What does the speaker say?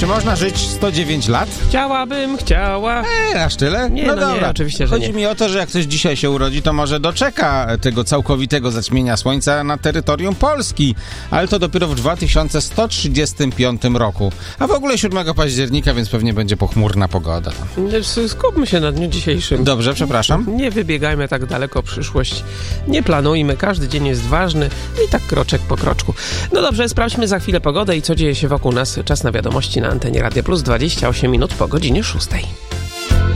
Czy można żyć 109 lat? Chciała. Aż tyle? Nie, dobra. Nie, oczywiście, że Chodzi nie. mi o to, że jak ktoś dzisiaj się urodzi, to może doczeka tego całkowitego zaćmienia słońca na terytorium Polski. Ale to dopiero w 2135 roku. A w ogóle 7 października, więc pewnie będzie pochmurna pogoda. Skupmy się na dniu dzisiejszym. Dobrze, przepraszam. Nie wybiegajmy tak daleko w przyszłość. Nie planujmy, każdy dzień jest ważny i tak kroczek po kroczku. No dobrze, sprawdźmy za chwilę pogodę i co dzieje się wokół nas. Czas na wiadomości na antenie Radia Plus, 28 minut po godzinie 6.